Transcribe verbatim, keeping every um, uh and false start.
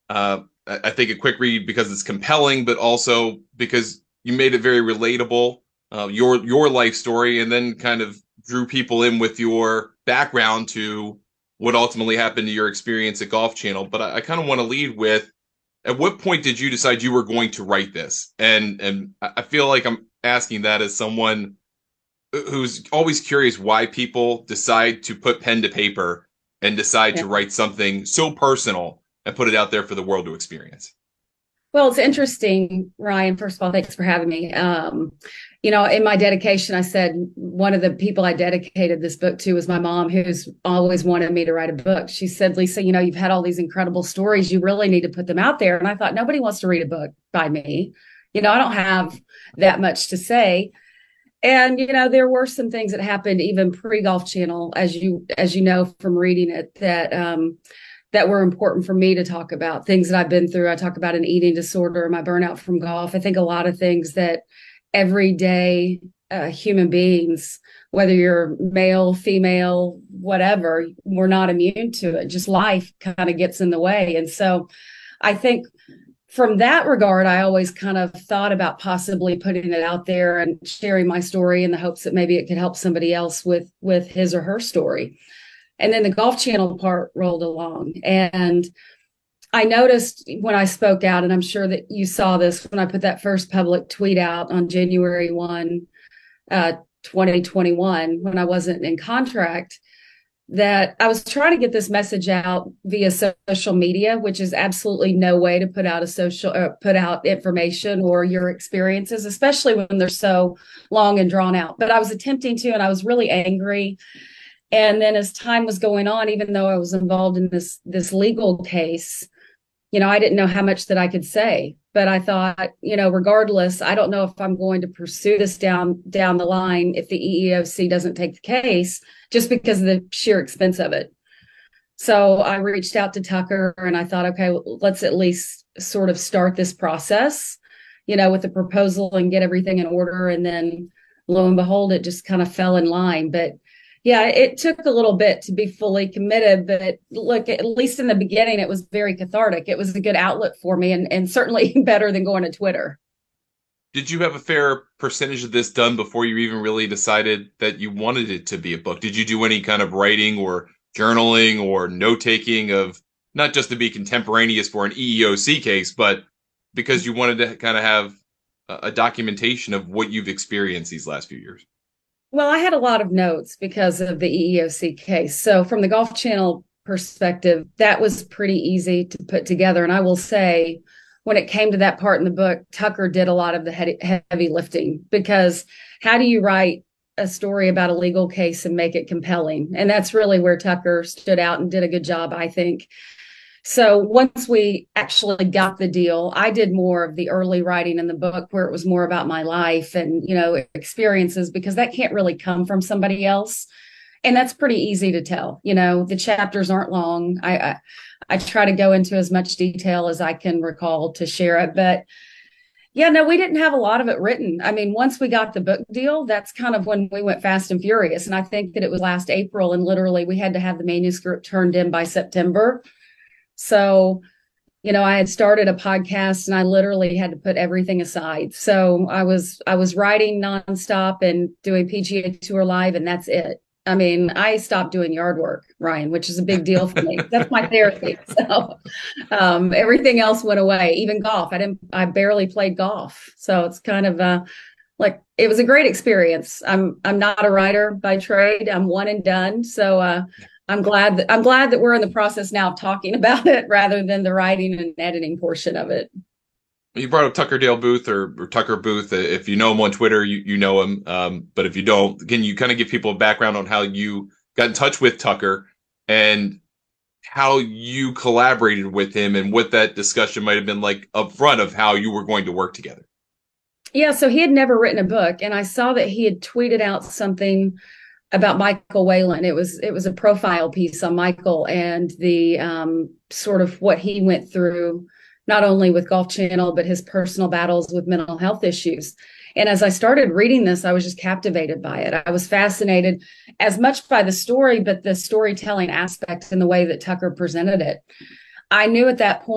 Uh, I I think a quick read because it's compelling, but also because you made it very relatable, uh, your your life story, and then kind of drew people in with your background to what ultimately happened to your experience at Golf Channel. But I, I kind of want to lead with, at what point did you decide you were going to write this? And and I feel like I'm asking that as someone who's always curious why people decide to put pen to paper and decide Yeah. to write something so personal and put it out there for the world to experience. Well, it's interesting, Ryan. First of all, thanks for having me. Um, you know, in my dedication, I said one of the people I dedicated this book to was my mom, who's always wanted me to write a book. She said, Lisa, you know, you've had all these incredible stories. You really need to put them out there. And I thought, nobody wants to read a book by me. You know, I don't have that much to say. And, you know, there were some things that happened even pre Golf Channel, as you as you know from reading it, that um, that were important for me to talk about. Things that I've been through. I talk about an eating disorder, my burnout from golf. I think a lot of things that everyday uh, human beings, whether you're male, female, whatever, we're not immune to it. Just life kind of gets in the way. And so I think from that regard, I always kind of thought about possibly putting it out there and sharing my story in the hopes that maybe it could help somebody else with with his or her story. And then the Golf Channel part rolled along. And I noticed when I spoke out, and I'm sure that you saw this when I put that first public tweet out on January first, uh, twenty twenty-one, when I wasn't in contract, that I was trying to get this message out via social media, which is absolutely no way to put out a social, uh, put out information or your experiences, especially when they're so long and drawn out. But I was attempting to, and I was really angry. And then as time was going on, even though I was involved in this this legal case, you know, I didn't know how much that I could say. But I thought, you know, regardless, I don't know if I'm going to pursue this down down the line if the E E O C doesn't take the case, just because of the sheer expense of it. So I reached out to Tucker and I thought, okay, let's at least sort of start this process, you know, with the proposal and get everything in order. And then lo and behold, it just kind of fell in line. But yeah, it took a little bit to be fully committed, but look, at least in the beginning, it was very cathartic. It was a good outlet for me, and, and certainly better than going to Twitter. Did you have a fair percentage of this done before you even really decided that you wanted it to be a book? Did you do any kind of writing or journaling or note taking of, not just to be contemporaneous for an E E O C case, but because you wanted to kind of have a, a documentation of what you've experienced these last few years? Well, I had a lot of notes because of the E E O C case. So, from the Golf Channel perspective, that was pretty easy to put together. And I will say, when it came to that part in the book, Tucker did a lot of the heavy lifting, because how do you write a story about a legal case and make it compelling? And that's really where Tucker stood out and did a good job, I think. So once we actually got the deal, I did more of the early writing in the book, where it was more about my life and, you know, experiences, because that can't really come from somebody else. And that's pretty easy to tell. You know, the chapters aren't long. I, I, I try to go into as much detail as I can recall to share it. But yeah, no, we didn't have a lot of it written. I mean, once we got the book deal, that's kind of when we went fast and furious. And I think that it was last April, and literally we had to have the manuscript turned in by September. So, you know, I had started a podcast and I literally had to put everything aside. So I was I was writing nonstop and doing P G A Tour Live, and that's it. I mean, I stopped doing yard work, Ryan, which is a big deal for me. That's my therapy. So um, everything else went away, even golf. I didn't, I barely played golf. So it's kind of uh, like, it was a great experience. I'm, I'm not a writer by trade. I'm one and done. So uh, I'm glad that, I'm glad that we're in the process now of talking about it rather than the writing and editing portion of it. You brought up Tucker Dale Booth, or, or Tucker Booth. If you know him on Twitter, you, you know him. Um, but if you don't, can you kind of give people a background on how you got in touch with Tucker and how you collaborated with him and what that discussion might have been like up front of how you were going to work together? Yeah, so he had never written a book, and I saw that he had tweeted out something about Michael Whalen. It was it was a profile piece on Michael and the um, sort of what he went through, not only with Golf Channel, but his personal battles with mental health issues. And as I started reading this, I was just captivated by it. I was fascinated as much by the story, but the storytelling aspect and the way that Tucker presented it. I knew at that point